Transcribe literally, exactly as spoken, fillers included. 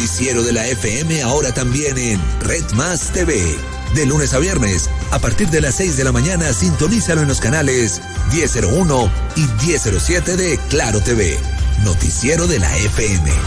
noticiero de la F M ahora también en Red Más T V. De lunes a viernes, a partir de las seis de la mañana, sintonízalo en los canales diez cero uno y diez cero siete de Claro T V. Noticiero de la F M.